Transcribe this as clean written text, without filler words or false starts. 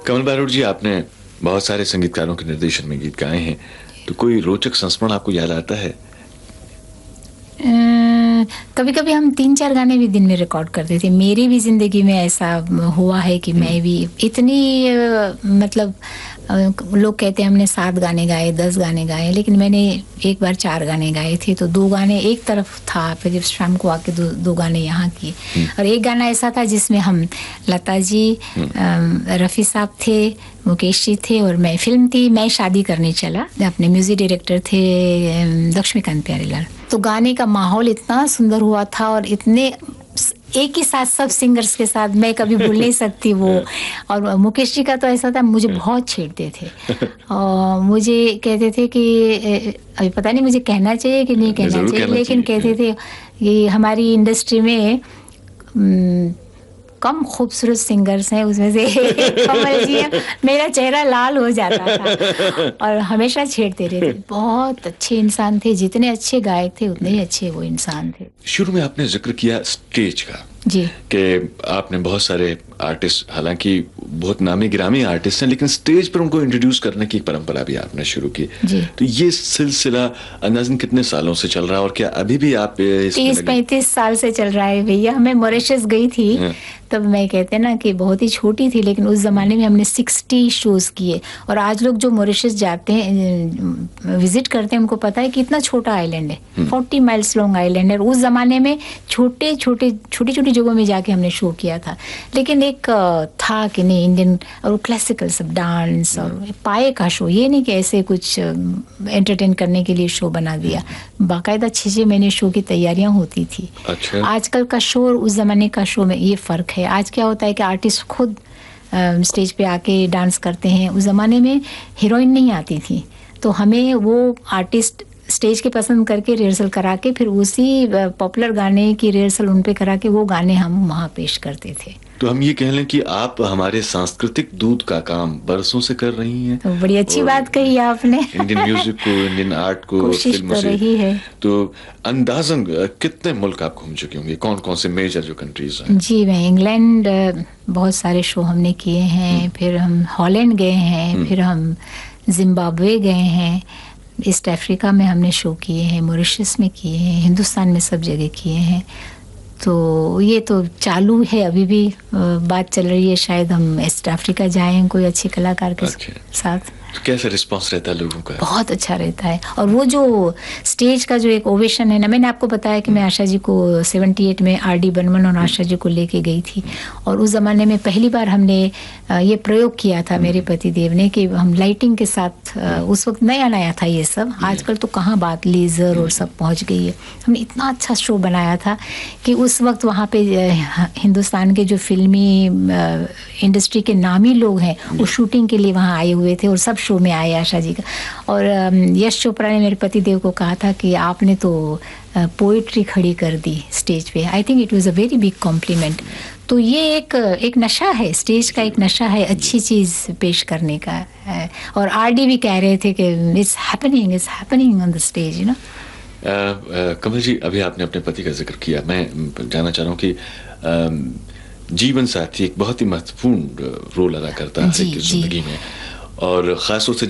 कमल बारोट जी, आपने बहुत सारे संगीतकारों के निर्देशन में गीत गाए हैं, तो कोई रोचक संस्मरण आपको याद आता है? कभी कभी हम 3-4 गाने भी दिन में रिकॉर्ड करते थे। मेरी भी जिंदगी में ऐसा हुआ है कि मैं भी इतनी मतलब लोग कहते हैं हमने 7 गाने गाए, 10 गाने गाए, लेकिन मैंने एक बार 4 गाने गाए थे। तो 2 गाने एक तरफ था, फिर जब शाम को आके 2 गाने यहाँ किए। और एक गाना ऐसा था जिसमें हम लता जी, रफ़ी साहब थे, मुकेश जी थे और मैं। फिल्म थी मैं शादी करने चला, अपने म्यूजिक डायरेक्टर थे लक्ष्मीकांत प्यारेलाल। तो गाने का माहौल इतना सुंदर हुआ था और इतने एक ही साथ सब सिंगर्स के साथ, मैं कभी भूल नहीं सकती वो। और मुकेश जी का तो ऐसा था, मुझे बहुत छेड़ते थे और मुझे कहते थे कि अभी पता नहीं मुझे कहना चाहिए कि नहीं कहना चाहिए, लेकिन कहते थे कि हमारी इंडस्ट्री में कम खूबसूरत सिंगर्स हैं, उसमें से कमल जी है। मेरा चेहरा लाल हो जाता था और हमेशा छेड़ते रहते। बहुत अच्छे इंसान थे, जितने अच्छे गायक थे उतने ही अच्छे वो इंसान थे। शुरू में आपने जिक्र किया स्टेज का जी, कि आपने बहुत सारे आर्टिस्ट, हालांकि बहुत नामी गिरामी आर्टिस्ट हैं, लेकिन स्टेज पर उनको इंट्रोड्यूस करने की परंपरा भी आपने शुरू की। जी। तो ये सिलसिला अंदाजन कितने सालों से चल रहा है और क्या अभी भी आप 30-35 साल से चल रहा है भैया। मैं मॉरिशस गई थी तब, मैं कहते ना कि बहुत ही छोटी थी, लेकिन उस जमाने में हमने 60 शोज किए। और आज लोग जो मॉरिशस जाते हैं, विजिट करते हैं, उनको पता है कि इतना छोटा आइलैंड है, 40 माइल्स लॉन्ग आइलैंड है। उस जमाने में छोटी छोटी जगहों में जाके हमने शो किया था। लेकिन एक था कि नहीं, इंडियन और क्लासिकल सब डांस और पाए का शो, ये नहीं कि ऐसे कुछ एंटरटेन करने के लिए शो बना दिया। बाकायदा 6 महीने शो की तैयारियां होती थी। अच्छा। आजकल का शो और उस जमाने का शो में ये फर्क है। आज क्या होता है कि आर्टिस्ट खुद स्टेज पे आके डांस करते हैं। उस जमाने में हीरोइन नहीं आती थी, तो हमें वो आर्टिस्ट स्टेज के पसंद करके रिहर्सल करा के फिर उसी पॉपुलर गाने की रिहर्सल उन पे करा के वो गाने हम वहाँ पेश करते थे। तो हम ये कह लें कि आप हमारे सांस्कृतिक दूत का काम बरसों से कर रही हैं। तो बड़ी अच्छी बात कही आपने। इंडियन म्यूजिक को, इंडियन आर्ट को, कोशिश फिल्मों तो से रही है। तो अंदाजन कितने मुल्क आप घूम चुके होंगे? कौन कौन से मेजर जो कंट्रीज हैं? जी, मैं इंग्लैंड बहुत सारे शो हमने किए हैं, फिर हम हॉलैंड गए हैं, फिर हम जिम्बाब्वे गए हैं, ईस्ट अफ्रीका में हमने शो किए हैं, मॉरिशस में किए हैं, हिंदुस्तान में सब जगह किए हैं। तो ये तो चालू है, अभी भी बात चल रही है, शायद हम ईस्ट अफ्रीका जाएं कोई अच्छे कलाकार के साथ। तो कैसा रिस्पांस रहता है लोगों का? बहुत अच्छा रहता है। और वो जो स्टेज का जो एक ओवेशन है ना, मैंने आपको बताया कि मैं आशा जी को 78 में आर.डी. बर्मन और आशा जी को लेके गई थी। और उस ज़माने में पहली बार हमने ये प्रयोग किया था मेरे पति देव ने कि हम लाइटिंग के साथ, उस वक्त नया नया था ये सब, आजकल तो कहाँ बात लेज़र और सब पहुँच गई है। हमने इतना अच्छा शो बनाया था कि उस वक्त वहाँ पे हिंदुस्तान के जो फिल्मी इंडस्ट्री के नामी लोग हैं वो शूटिंग के लिए वहाँ आए हुए थे और सब शो में आए आशा जी का। और यश चोपड़ा ने मेरे पति देव को कहा था कि आपने तो पोइट्री खड़ी कर दी स्टेज पे। I think it was a very big complement. तो ये एक नशा है, स्टेज का एक नशा है अच्छी चीज़ पेश करने का। और आर.डी. भी कह रहे थे कि it's happening on the stage, you know. कमल जी, अभी आपने अपने पति का जिक्र किया, मैं जानना चाह रहा हूँ कि जीवन साथी एक बहुत ही महत्वपूर्ण रोल अदा करता है जिंदगी में, और खासतौर से